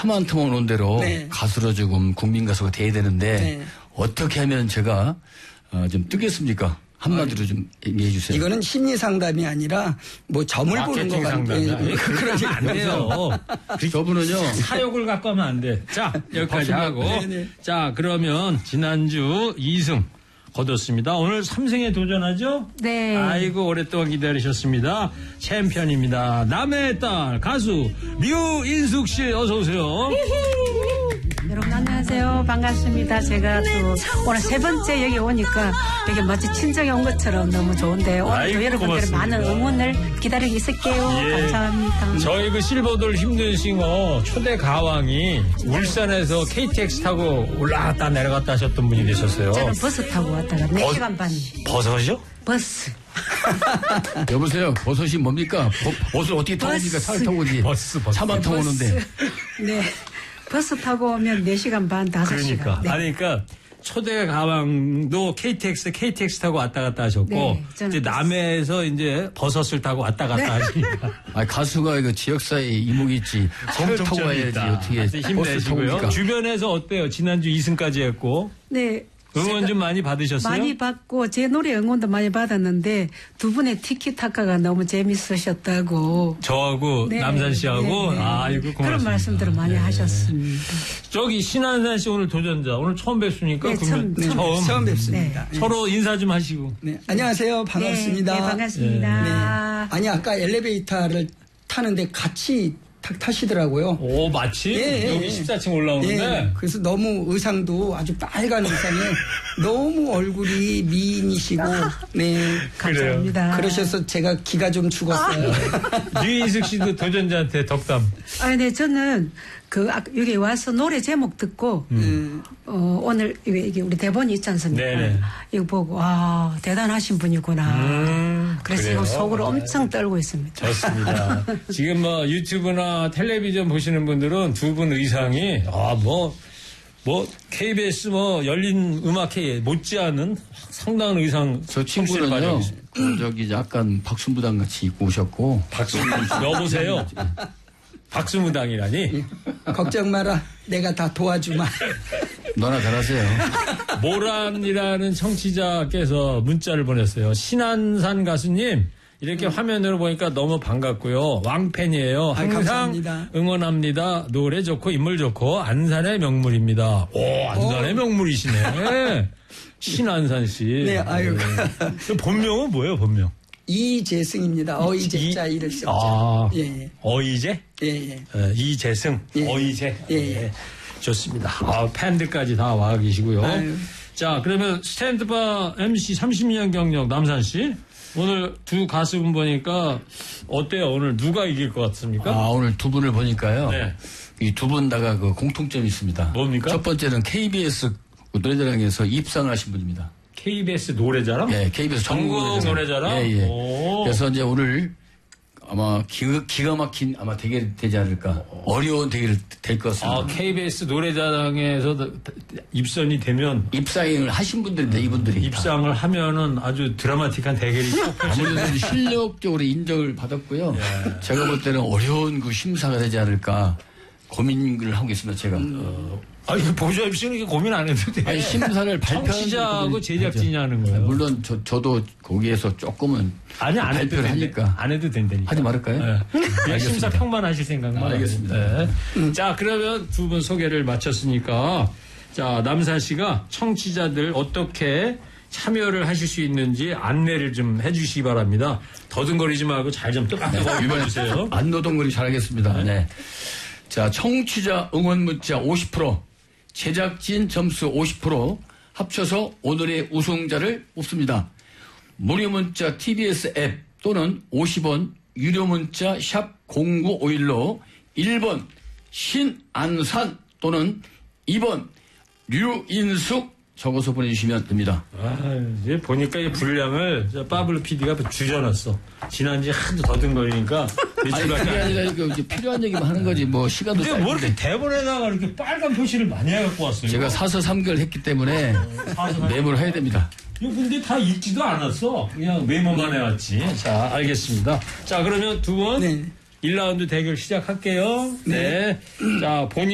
차만 오는 대로 네. 가수로 조금 국민 가수가 돼야 되는데 네. 어떻게 하면 제가 좀 뜨겠습니까? 한마디로 좀 얘기해 주세요. 이거는 심리 상담이 아니라 뭐 점을 보는 것 같아요. 그러지 안 돼요. 저분은요. 사욕을 갖고 하면 안 돼. 자, 여기까지 하고. 네네. 자, 그러면 지난주 2승 거뒀습니다. 오늘 3승에 도전하죠? 네. 아이고, 오랫동안 기다리셨습니다. 챔피언입니다. 남의 딸 가수 류인숙 씨 어서 오세요. 여러분 안녕하세요. 반갑습니다. 제가 또 오늘 세 번째 여기 오니까 여기 마치 친정에 온 것처럼 너무 좋은데 오늘도 아이고, 여러분들의 고맙습니다. 많은 응원을 기다리고 있을게요. 예. 감사합니다. 저희 그 실버돌 힘든 싱어 초대 가왕이 울산에서 KTX 타고 올라갔다 내려갔다 하셨던 분이 되셨어요. 저는 버스 타고 왔다가 4시간 반. 버섯이요? 버스. 여보세요. 버섯이 뭡니까? 버섯 어떻게 타고 옵니까? 차를 타고 오지. 버스. 차만 타고 오는데. 네. 버스 타고 오면 4시간 반, 5시간. 그러니까. 네. 아니, 그러니까 초대 가왕도 KTX 타고 왔다 갔다 하셨고, 네, 저는 이제 남해에서 이제 버섯을 타고 왔다 갔다 하시니까. 가수가 이거 지역사회 이목이 있지. 차를 타고 와야지. 어떻게 버스 타고 힘내시고요. 옵니까? 주변에서 어때요? 지난주 2승까지 했고. 네. 응원 좀 많이 받으셨어요? 많이 받고 제 노래 응원도 많이 받았는데 두 분의 티키타카가 너무 재밌으셨다고. 저하고 네, 남산 씨하고 네, 네. 아이고 고맙습니다. 그런 말씀들을 많이 네. 하셨습니다. 저기 신한산 씨 오늘 도전자 오늘 처음 뵙습니까? 네, 그러면 처음 뵙습니다. 네. 서로 인사 좀 하시고. 네. 안녕하세요. 반갑습니다. 네, 반갑습니다. 네. 아니 아까 엘리베이터를 타는데 같이 타시더라고요. 오 마치 예, 여기 예. 14층 올라오는데 예, 그래서 너무 의상도 아주 빨간 의상에 너무 얼굴이 미인이시고 네 감사합니다. 그러셔서 제가 기가 좀 죽었어요. 류인숙 씨도 도전자한테 덕담. 네, 저는 여기 와서 노래 제목 듣고 오늘 이게 우리 대본이 있지 않습니까? 네네. 이거 보고 대단하신 분이구나. 그래서 그래요? 이거 속으로 엄청 떨고 있습니다. 좋습니다. 지금 뭐 유튜브나 텔레비전 보시는 분들은 두 분 의상이 KBS 열린 음악회 못지않은 상당한 의상 저 솜씨를 친구는요. 가지고 있습니다. 저기 약간 박순부당 같이 입고 오셨고. 여보세요. 박수무당이라니. 걱정 마라. 내가 다 도와주마. 너나 잘하세요. 모란이라는 청취자께서 문자를 보냈어요. 신한산 가수님 이렇게 화면으로 보니까 너무 반갑고요. 왕팬이에요. 항상 감사합니다. 응원합니다. 노래 좋고 인물 좋고 안산의 명물입니다. 오, 안산의 명물이시네. 신한산 씨. 네, 아유. 본명은 뭐예요, 본명? 이재승입니다. 어이재자 이를 쓰죠. 예. 어이재? 예. 이재승. 예. 어이재. 예. 좋습니다. 팬들까지 다 와 계시고요. 아유. 자, 그러면 스탠드바 MC 30년 경력 남산 씨. 오늘 두 가수분 보니까 어때요? 오늘 누가 이길 것 같습니까? 오늘 두 분을 보니까요. 네. 이 두 분 다가 공통점이 있습니다. 뭡니까? 첫 번째는 KBS 노래자랑에서 입상을 하신 분입니다. KBS 노래자랑? 예, KBS 전국 노래자랑? 예. 오. 그래서 이제 오늘 아마 기가 막힌 아마 대결이 되지 않을까. 어려운 대결이 될 것 같습니다. KBS 노래자랑에서 입선이 되면 입상을 하신 분들인데 이분들이 입상을 하면은 아주 드라마틱한 대결이 꼭 아무래도 실력적으로 인정을 받았고요. 예. 제가 볼 때는 어려운 심사가 되지 않을까 고민을 하고 있습니다. 제가. 보조 MC는 고민 안 해도 돼요. 아니, 심사를 발표하는 청취자하고 제작진이 하는 거예요. 물론 저도 거기에서 조금은 아니, 안 해도 발표를 하니까. 안 해도 된다니까. 하지 말을까요? 네. 그냥 알겠습니다. 심사 평만 하실 생각만. 알겠습니다. 네. 자, 그러면 두 분 소개를 마쳤으니까, 자, 남산 씨가 청취자들 어떻게 참여를 하실 수 있는지 안내를 좀 해주시기 바랍니다. 더듬거리지 말고 잘 좀 뜨박뜨박 읽어주세요. 안노동거리 잘하겠습니다. 네. 자, 청취자 응원 문자 50%, 제작진 점수 50% 합쳐서 오늘의 우승자를 뽑습니다. 무료 문자 TBS 앱 또는 50원 유료 문자 샵 0951로 1번 신안산 또는 2번 류인숙 적어서 보내주시면 됩니다. 이제 보니까 이 분량을 빠블 PD가 줄여놨어. 지난주에 하도 더듬거리니까 아니, 그게 아니라 이제 필요한 얘기만 하는 거지, 뭐, 시간도 근데 뭐 이렇게 대본에다가 이렇게 빨간 표시를 많이 해갖고 왔어요. 제가 사서 3개월 했기 때문에 메모를 해야 됩니다. 이거 근데 다 읽지도 않았어. 그냥 메모만 해왔지. 자, 알겠습니다. 자, 그러면 두 분 네. 1라운드 대결 시작할게요. 네. 자, 본인